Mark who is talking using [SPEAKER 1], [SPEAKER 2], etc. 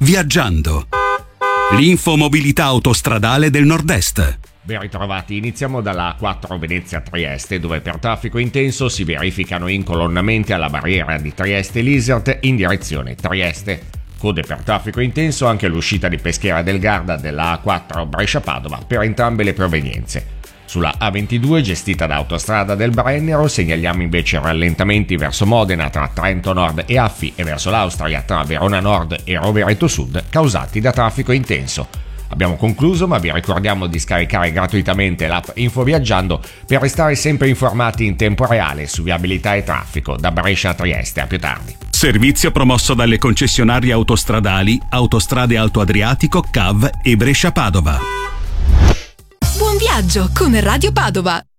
[SPEAKER 1] Viaggiando. L'infomobilità autostradale del Nord-Est.
[SPEAKER 2] Ben ritrovati, iniziamo dalla A4 Venezia-Trieste, dove per traffico intenso si verificano incolonnamenti alla barriera di Trieste-Lisert in direzione Trieste. Code per traffico intenso anche l'uscita di Peschiera del Garda della A4 Brescia-Padova per entrambe le provenienze. Sulla A22, gestita da Autostrada del Brennero, segnaliamo invece rallentamenti verso Modena tra Trento Nord e Affi e verso l'Austria tra Verona Nord e Rovereto Sud, causati da traffico intenso. Abbiamo concluso, ma vi ricordiamo di scaricare gratuitamente l'app Infoviaggiando per restare sempre informati in tempo reale su viabilità e traffico da Brescia a Trieste. A più tardi.
[SPEAKER 1] Servizio promosso dalle concessionarie autostradali Autostrade Alto Adriatico, CAV e Brescia Padova.
[SPEAKER 3] Buon viaggio con Radio Padova.